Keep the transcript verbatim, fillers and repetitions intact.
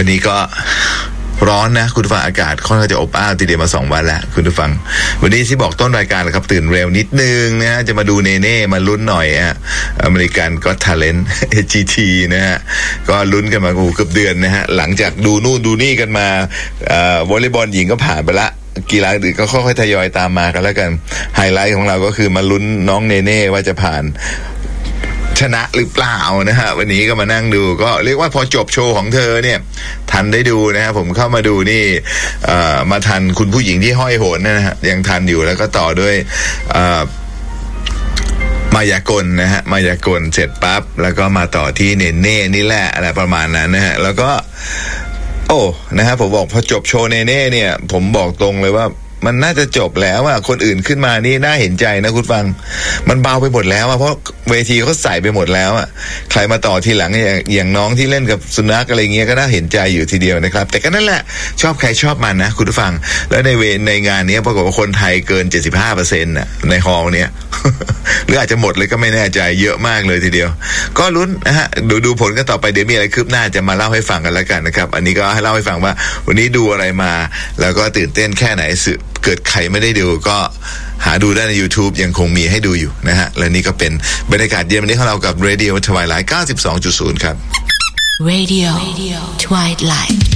วันนี้ก็ร้อนนะคุณผู้ฟังอากาศค่อนข้างจะอบอ้าวทีเดียวมาสองวันแล้วคุณผู้ฟังวันนี้ที่บอกต้นรายการนะครับตื่นเร็วนิดนึงนะฮะจะมาดูเนเน่มาลุ้นหน่อยอ่ะอเมริกันก็ทาเลนต์ เอ จี ที นะฮะก็ลุ้นกันมาโอ้เกือบเดือนนะฮะหลังจากดูนู่นดูนี่กันมาเอ่อวอลเลย์บอลหญิงก็ผ่านไปละกีฬาอื่นก็ค่อยๆทยอยตามมากันแล้วกันไฮไลท์ของเราก็คือมาลุ้นน้องเนเน่ว่าจะผ่านชนะหรือเปล่านะฮะวันนี้ก็มานั่งดูก็เรียกว่าพอจบโชว์ของเธอเนี่ยทันได้ดูนะฮะผมเข้ามาดูนี่เอ่อมาทันคุณผู้หญิงที่ห้อยโหนนะฮะยังทันอยู่แล้วก็ต่อด้วยเอ่อมายากลนะฮะมายากลเสร็จปั๊บแล้วก็มาต่อที่เนเน่นี่แหละอะไรประมาณนั้นนะฮะแล้วก็โอ้นะฮะผมบอกพอจบโชว์เนเน่เนี่ยผมบอกตรงเลยว่ามันน่าจะจบแล้วอ่ะคนอื่นขึ้นมานี่น่าเห็นใจนะคุณฟังมันเบาไปหมดแล้วอ่ะเพราะเวทีเขาใส่ไปหมดแล้วอ่ะใครมาต่อทีหลังอย่างอย่างน้องที่เล่นกับสุนัขอะไรเงี้ยก็น่าเห็นใจอยู่ทีเดียวนะครับแต่ก็นั่นแหละชอบใครชอบมันนะคุณผู้ฟังแล้วในเวในงานนี้ปรากฏว่าคนไทยเกิน เจ็ดสิบห้าเปอร์เซ็นต์ น่ะในฮอลล์เนี้ย หรืออาจจะหมดเลยก็ไม่แน่ใจเยอะมากเลยทีเดียวก็ลุ้นนะฮะดูดูผลกันต่อไปเดี๋ยวมีอะไรคืบหน้าจะมาเล่าให้ฟังกันแล้วกันนะครับอันนี้ก็ให้เล่าให้ฟังว่าวันนี้ดูอะไรมาแล้วก็ตื่นเต้นแค่ไหนสื่อเกิดใครไม่ได้ดูก็หาดูได้ใน YouTube ยังคงมีให้ดูอยู่นะฮะและนี่ก็เป็นบรรยากาศเย็นวันนี้ของเรากับ Radio Twilight เก้าสิบสองจุดศูนย์ ครับ Radio Twilight